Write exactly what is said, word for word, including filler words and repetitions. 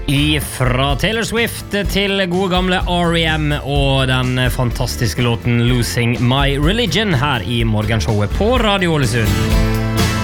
Fra Taylor Swift til gode gamle R E M og den fantastiske låten Losing My Religion her i morgenshowet på Radio Ålesund.